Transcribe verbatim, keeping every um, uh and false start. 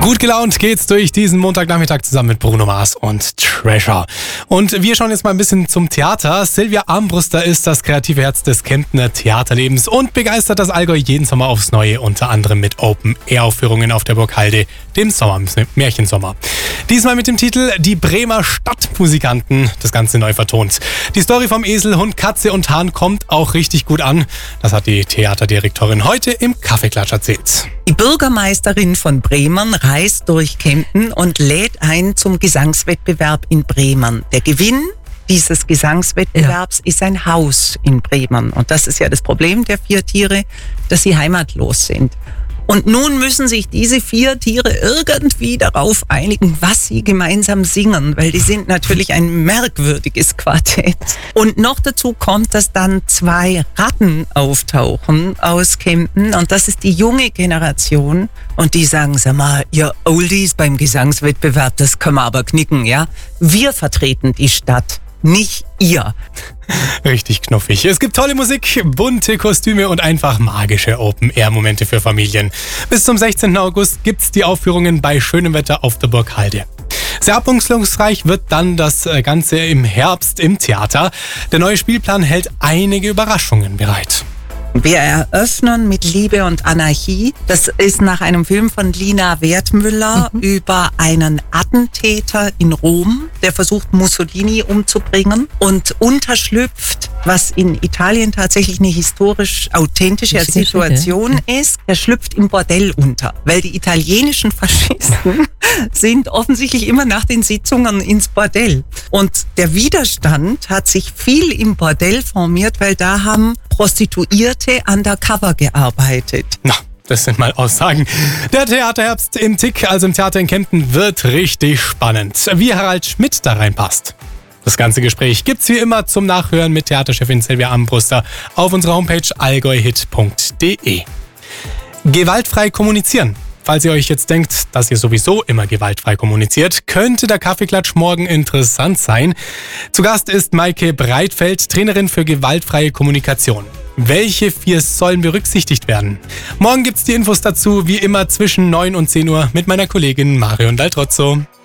Gut gelaunt geht's durch diesen Montagnachmittag zusammen mit Bruno Mars und Treasure. Und wir schauen jetzt mal ein bisschen zum Theater. Silvia Armbruster ist das kreative Herz des Kemptener Theaterlebens und begeistert das Allgäu jeden Sommer aufs Neue, unter anderem mit Open-Air-Aufführungen auf der Burg Halde, dem Sommer-Märchensommer. Diesmal mit dem Titel Die Bremer Stadtmusikanten, das Ganze neu vertont. Die Story vom Esel, Hund, Katze und Hahn kommt auch richtig gut an. Das hat die Theaterdirektorin heute im Kaffeeklatsch erzählt. Die Bürgermeisterin von Bremen reist durch Kempten und lädt ein zum Gesangswettbewerb in Bremen. Der Gewinn dieses Gesangswettbewerbs ja. ist ein Haus in Bremen. Und das ist ja das Problem der vier Tiere, dass sie heimatlos sind. Und nun müssen sich diese vier Tiere irgendwie darauf einigen, was sie gemeinsam singen, weil die sind natürlich ein merkwürdiges Quartett. Und noch dazu kommt, dass dann zwei Ratten auftauchen aus Kempten und das ist die junge Generation und die sagen, sag mal, ihr Oldies beim Gesangswettbewerb, das können wir aber knicken, ja? Wir vertreten die Stadt, nicht ihr. Richtig knuffig. Es gibt tolle Musik, bunte Kostüme und einfach magische Open-Air-Momente für Familien. Bis zum sechzehnten August gibt's die Aufführungen bei schönem Wetter auf der Burg Halde. Sehr abwechslungsreich wird dann das Ganze im Herbst im Theater. Der neue Spielplan hält einige Überraschungen bereit. Wir eröffnen mit Liebe und Anarchie. Das ist nach einem Film von Lina Wertmüller mhm. über einen Attentäter in Rom, der versucht, Mussolini umzubringen und unterschlüpft, was in Italien tatsächlich eine historisch authentische Situation ja. ist. Er schlüpft im Bordell unter, weil die italienischen Faschisten sind offensichtlich immer nach den Sitzungen ins Bordell. Und der Widerstand hat sich viel im Bordell formiert, weil da haben Prostituierte undercover gearbeitet. Na, das sind mal Aussagen. Der Theaterherbst im Tick, also im Theater in Kempten, wird richtig spannend. Wie Harald Schmidt da reinpasst. Das ganze Gespräch gibt's wie immer zum Nachhören mit Theaterchefin Silvia Armbruster auf unserer Homepage allgäuhit punkt de. Gewaltfrei kommunizieren. Falls ihr euch jetzt denkt, dass ihr sowieso immer gewaltfrei kommuniziert, könnte der Kaffeeklatsch morgen interessant sein. Zu Gast ist Maike Breitfeld, Trainerin für gewaltfreie Kommunikation. Welche vier sollen berücksichtigt werden? Morgen gibt's die Infos dazu, wie immer zwischen neun und zehn Uhr mit meiner Kollegin Marion Daltrozzo.